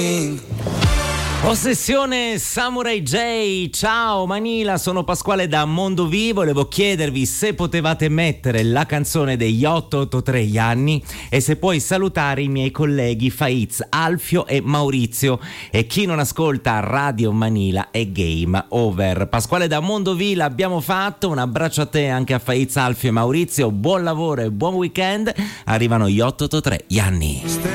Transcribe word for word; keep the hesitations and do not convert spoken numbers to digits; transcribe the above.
Ossessione Samurai J. Ciao Manila, sono Pasquale da Mondovì. Volevo chiedervi se potevate mettere la canzone degli otto otto tre gli anni e se puoi salutare i miei colleghi Faiz, Alfio e Maurizio, e chi non ascolta Radio Manila è game over. Pasquale da Mondovì, l'abbiamo fatto. Un abbraccio a te, anche a Faiz, Alfio e Maurizio. Buon lavoro e buon weekend. Arrivano gli otto otto tre gli anni.